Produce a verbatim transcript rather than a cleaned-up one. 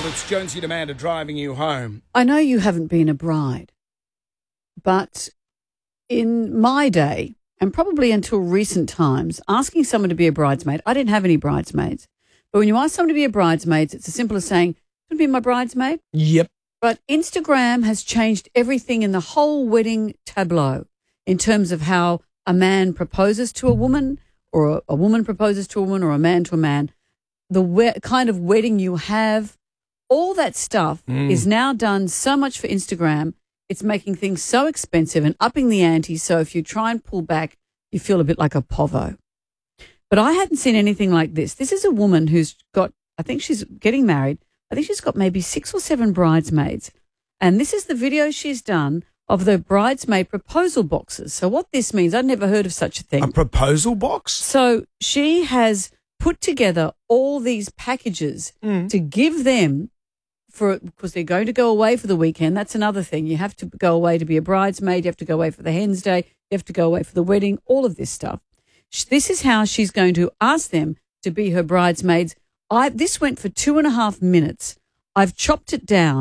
It's Jonesy and Amanda driving you home. I know you haven't been a bride, but in my day, and probably until recent times, asking someone to be a bridesmaid, I didn't have any bridesmaids. But when you ask someone to be a bridesmaid, it's as simple as saying, "Can you be my bridesmaid?" Yep. But Instagram has changed everything in the whole wedding tableau in terms of how a man proposes to a woman, or a, a woman proposes to a woman, or a man to a man. The we- kind of wedding you have, all that stuff Mm. is now done so much for Instagram. It's making things so expensive and upping the ante. So if you try and pull back, you feel a bit like a povo. But I hadn't seen anything like this. This is a woman who's got, I think she's getting married. I think she's got maybe six or seven bridesmaids. And this is the video she's done of the bridesmaid proposal boxes. So what this means, I'd never heard of such a thing. A proposal box? So she has put together all these packages Mm. to give them for, because they're going to go away for the weekend. That's another thing. You have to go away to be a bridesmaid. You have to go away for the hen's day. You have to go away for the wedding, all of this stuff. Sh- This is how she's going to ask them to be her bridesmaids. I, this went for two and a half minutes. I've chopped it down.